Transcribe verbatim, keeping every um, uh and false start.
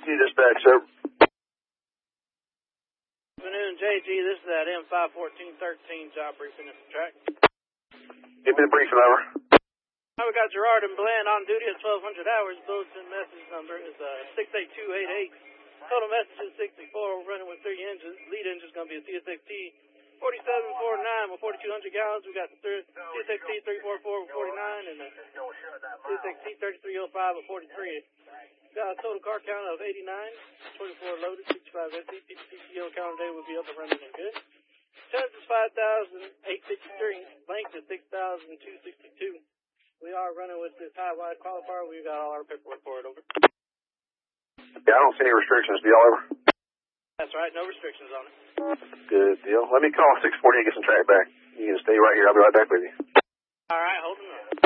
dispatch, sir. Good afternoon, J G. This is that M five fourteen thirteen job briefing at the track. Give me the briefing, over. Now we got Gerard and Bland on duty at twelve hundred hours. Bulletin message number is uh, six eight two eight eight. Total message is sixty-four. We're running with three engines. Lead engine is going to be a C S X T forty-seven forty-nine with forty-two hundred gallons. We got the C S X T three forty-four with forty-nine and the C S X T thirty-three oh five with forty-three. Got a total car count of eighty-nine, twenty-four loaded, sixty-five empty. P C O count today will be up and running and good. Tonnage is five thousand eight hundred fifty-three. Length is six thousand two hundred sixty-two. We are running with this high wide qualifier. We've got all our paperwork for it, over. Yeah, I don't see any restrictions. Do y'all, over? That's right, no restrictions on it. Good deal. Let me call six forty and get some track back. You can stay right here. I'll be right back with you. All right, hold on.